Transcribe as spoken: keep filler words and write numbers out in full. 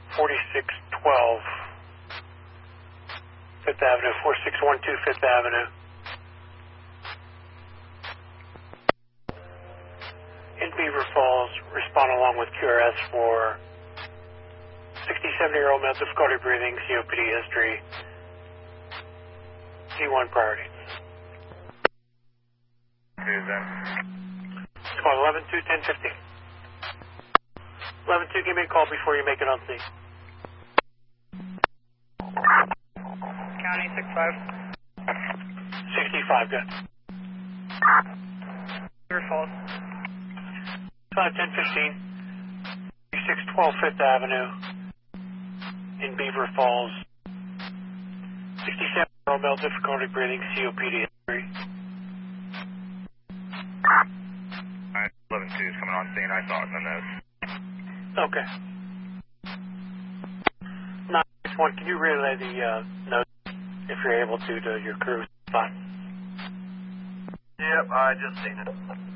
forty-six twelve Fifth Avenue, forty-six twelve Fifth Avenue. In Beaver Falls, respond along with Q R S for sixty-seven-year-old male, difficulty breathing, C O P D history, C one priority. Who's that? Squad eleven two ten fifty. eleven two, give me a call before you make it on scene. County six five. sixty-five, good. Beaver Falls. Uh, ten fifteen, six twelve Fifth Avenue, in Beaver Falls. sixty-seven-year-old male, difficulty breathing, C O P D history. Alright, eleven two is coming on scene. I saw it in the notes. Okay. nine six one, can you relay the uh, notes, if you're able to, to your crew spot? Yep, I just seen it.